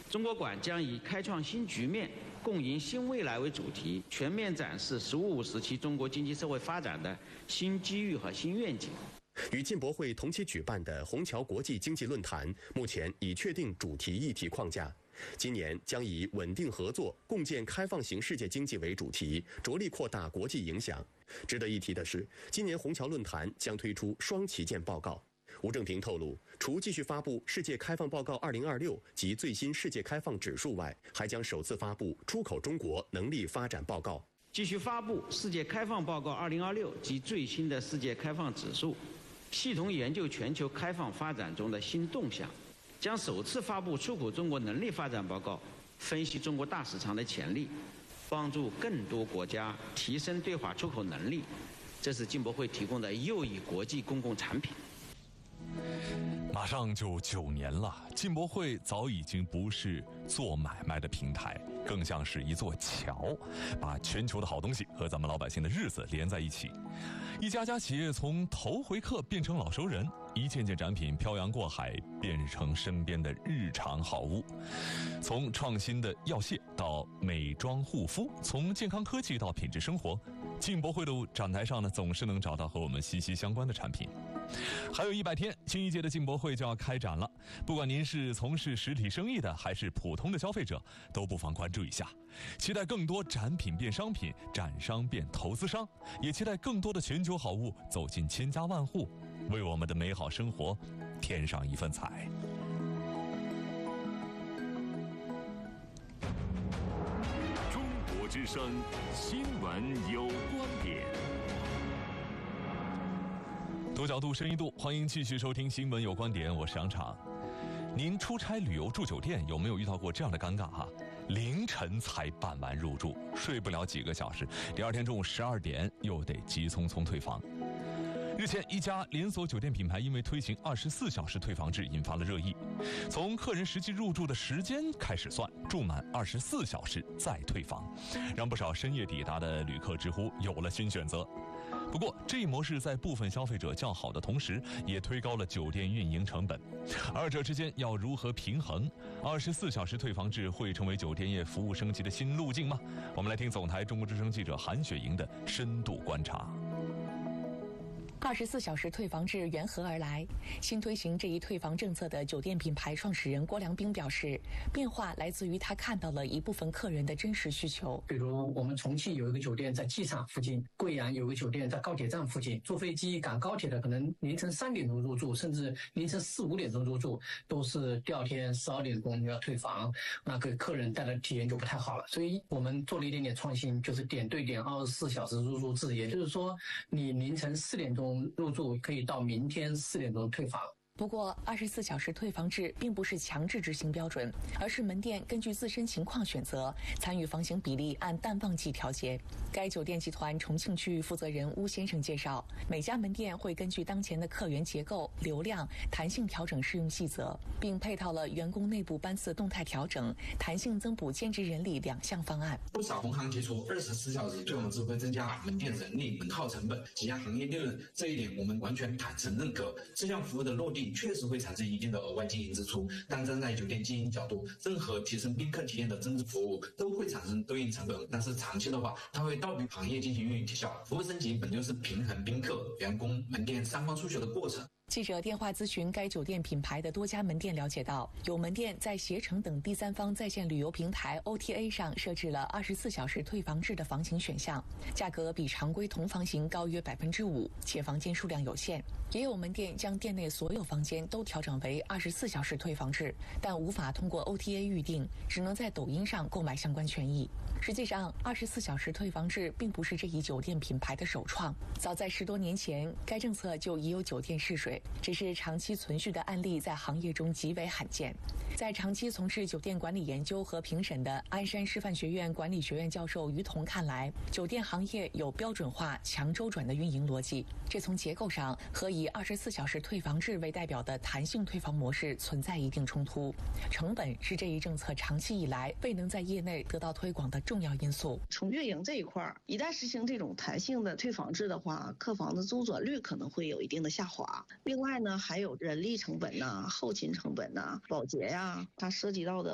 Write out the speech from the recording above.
中国馆将以开创新局面、共赢新未来为主题，全面展示“十五五”时期中国经济社会发展的新机遇和新愿景。 与进博会同期举办的虹桥国际经济论坛，目前已确定主题议题框架。今年将以稳定合作、共建开放型世界经济为主题，着力扩大国际影响。值得一提的是，今年虹桥论坛将推出双旗舰报告。吴正平透露，除继续发布《世界开放报告2026》及最新世界开放指数外，还将首次发布出口中国能力发展报告， 继续发布《世界开放报告2026》及最新的世界开放指数，系统研究全球开放发展中的新动向，将首次发布出口中国能力发展报告，分析中国大市场的潜力，帮助更多国家提升对华出口能力。这是进博会提供的又一国际公共产品。 马上就9年了，进博会早已经不是做买卖的平台，更像是一座桥，把全球的好东西和咱们老百姓的日子连在一起。一家家企业从头回客变成老熟人，一件件展品漂洋过海，变成身边的日常好物。从创新的药械到美妆护肤，从健康科技到品质生活，进博会的展台上呢，总是能找到和我们息息相关的产品。还有100天，新一届的进博会就要开展了。不管您是从事实体生意的，还是普通的消费者，都不妨关注一下。期待更多展品变商品，展商变投资商，也期待更多的全球好物走进千家万户，为我们的美好生活添上一份彩。 中国之声，新闻有观点。 多角度，深一度，欢迎继续收听《新闻有观点》，我是杨昶。您出差旅游住酒店有没有遇到过这样的尴尬哈？凌晨才办完入住，睡不了几个小时，第二天中午12点又得急匆匆退房。日前，一家连锁酒店品牌因为推行24小时退房制引发了热议。从客人实际入住的时间开始算，住满24小时再退房，让不少深夜抵达的旅客直呼有了新选择。不过，这一模式在部分消费者叫好的同时，也推高了酒店运营成本。二者之间要如何平衡？24小时退房制会成为酒店业服务升级的新路径吗？我们来听总台中国之声记者韩雪莹的深度观察。 24小时退房制缘何而来？新推行这一退房政策的酒店品牌创始人郭良斌表示，变化来自于他看到了一部分客人的真实需求。 比如我们重庆有一个酒店在机场附近，贵阳有个酒店在高铁站附近，坐飞机赶高铁的可能凌晨3点钟入住，甚至凌晨4、5点钟入住，都是第二天12点钟要退房，那给客人带来的体验就不太好了。所以我们做了一点点创新，就是点对点24小时入住制，也就是说你凌晨4点钟入住可以到明天4点钟退房。 不过，24小时退房制并不是强制执行标准，而是门店根据自身情况选择，参与房型比例按淡旺季调节。该酒店集团重庆区域负责人邬先生介绍，每家门店会根据当前的客源结构、流量，弹性调整适用细则，并配套了员工内部班次动态调整、弹性增补兼职人力2项方案。 不少同行提出，24小时退房制会增加门店人力门号成本，挤压行业利润，这一点我们完全坦诚认可。这项服务的落地确实会产生一定的额外经营支出，但站在酒店经营角度，任何提升宾客体验的增值服务都会产生对应成本，但是长期的话，它会倒逼行业进行运营提效。服务升级本就是平衡宾客、员工、门店3方诉求的过程。 记者电话咨询该酒店品牌的多家门店，了解到，有门店在携程等第三方在线旅游平台 OTA 上设置了24小时退房制的房型选项，价格比常规同房型高约5%，且房间数量有限。也有门店将店内所有房间都调整为24小时退房制，但无法通过 OTA 预订，只能在抖音上购买相关权益。实际上，24小时退房制并不是这一酒店品牌的首创，早在10多年前，该政策就已有酒店试水。只是长期存续的案例在行业中极为罕见。在长期从事酒店管理研究和评审的鞍山师范学院管理学院教授于彤看来，酒店行业有标准化、强周转的运营逻辑，这从结构上和以24小时退房制为代表的弹性退房模式存在一定冲突。成本是这一政策长期以来未能在业内得到推广的重要因素。 从运营这一块，一旦实行这种弹性的退房制的话，客房的周转率可能会有一定的下滑。另外呢，还有人力成本呐、后勤成本呐、保洁呀，它涉及到的